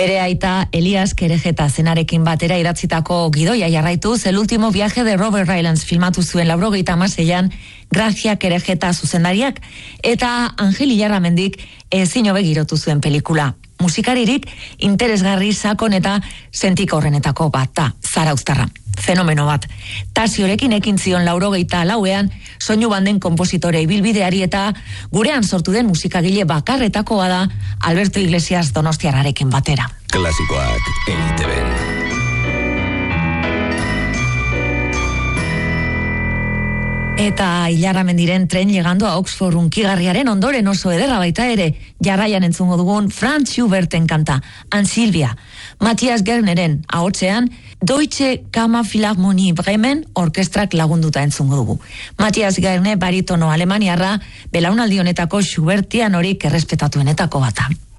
Bere aita Elias Kerejeta zenarekin batera idatzitako gidoia jarraituz, El último viaje de Robert Rylance filmatu zuen 86an Gracia Kerejeta zuzendariak, eta Angel Ilarramendik ezin hobe girotu zuen pelikula. Musikaririk interesgarri sakon eta sentiko horrenetako bat da, Zarauztarra. Fenomeno bat. Tasiorekin ekin zion 84ean soinu banden konpositore ibilbideari eta gurean sortu den musikagile bakarretakoa da Alberto Iglesias donostiarrarekin batera. Klasikoak EITB. Eta Ilarramendiren Tren llegando a Oxford hunkigarriaren ondoren oso ederra baita ere, jarraian entzungo dugun Franz Schuberten kanta, An Silvia. Matthias Gerneren ahotsean Deutsche Kammerphilharmonie Bremen orkestrak lagunduta entzungo dugu. Matthias Gerne baritono alemaniarra, belaunaldi honetako Schubertian horik errespetatuenetako bata.